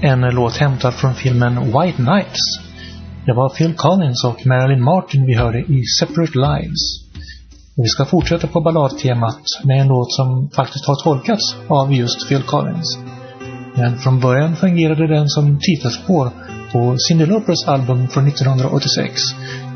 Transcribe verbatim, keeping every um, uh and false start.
en låt hämtad från filmen White Nights. Det var Phil Collins och Marilyn Martin vi hörde i Separate Lives. Och vi ska fortsätta på balladtemat med en låt som faktiskt har tolkats av just Phil Collins. Men från början fungerade den som titelspår på Cyndi Laupers album från nittonhundraåttiosex,